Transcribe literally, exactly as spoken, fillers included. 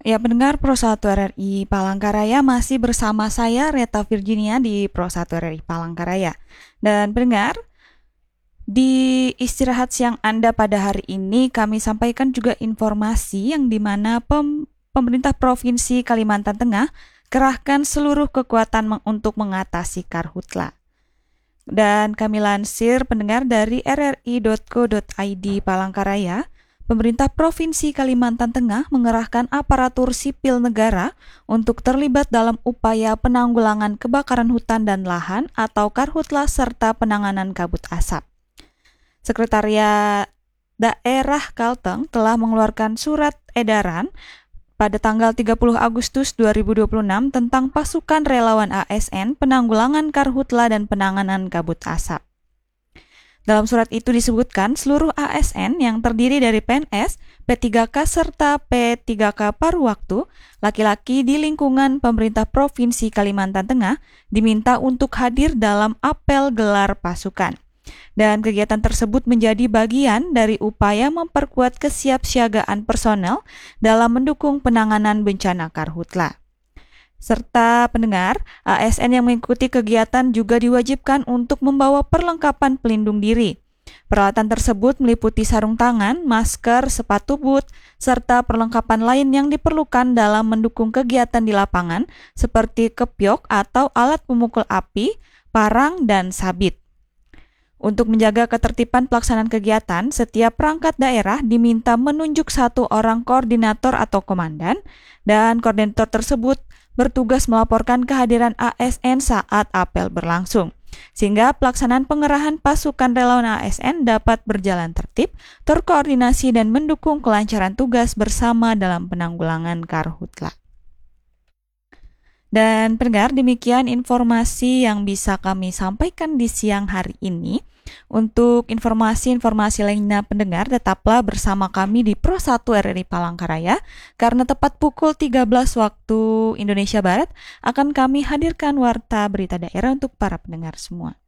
Ya, pendengar Pro satu R R I Palangkaraya, masih bersama saya Reta Virginia di Pro satu R R I Palangkaraya. Dan pendengar, di istirahat siang Anda pada hari ini kami sampaikan juga informasi yang dimana pem pemerintah Provinsi Kalimantan Tengah kerahkan seluruh kekuatan meng untuk mengatasi karhutla. Dan kami lansir pendengar dari r r i dot co dot i d Palangkaraya, pemerintah Provinsi Kalimantan Tengah mengerahkan aparatur sipil negara untuk terlibat dalam upaya penanggulangan kebakaran hutan dan lahan atau karhutla serta penanganan kabut asap. Sekretariat Daerah Kalteng telah mengeluarkan surat edaran pada tanggal tiga puluh Agustus dua ribu dua puluh enam tentang pasukan relawan A S N penanggulangan karhutla dan penanganan kabut asap. Dalam surat itu disebutkan seluruh A S N yang terdiri dari P N S, P tiga K serta P tiga K paruh waktu, laki-laki di lingkungan pemerintah Provinsi Kalimantan Tengah diminta untuk hadir dalam apel gelar pasukan. Dan kegiatan tersebut menjadi bagian dari upaya memperkuat kesiapsiagaan personel dalam mendukung penanganan bencana karhutla. Serta pendengar, A S N yang mengikuti kegiatan juga diwajibkan untuk membawa perlengkapan pelindung diri. Peralatan tersebut meliputi sarung tangan, masker, sepatu boot, serta perlengkapan lain yang diperlukan dalam mendukung kegiatan di lapangan seperti kepiok atau alat pemukul api, parang, dan sabit. Untuk menjaga ketertiban pelaksanaan kegiatan, setiap perangkat daerah diminta menunjuk satu orang koordinator atau komandan, dan koordinator tersebut bertugas melaporkan kehadiran A S N saat apel berlangsung, sehingga pelaksanaan pengerahan pasukan relawan A S N dapat berjalan tertib, terkoordinasi, dan mendukung kelancaran tugas bersama dalam penanggulangan karhutla. Dan pendengar, demikian informasi yang bisa kami sampaikan di siang hari ini. Untuk informasi-informasi lainnya pendengar, tetaplah bersama kami di Pro satu R R I Palangkaraya, karena tepat pukul tiga belas waktu Indonesia Barat akan kami hadirkan warta berita daerah untuk para pendengar semua.